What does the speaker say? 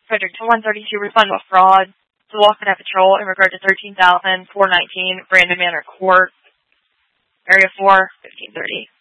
Fredericton 132, refund of fraud. To walk at patrol in regard to 13,419 Brandon Manor Court, Area 4, 1530.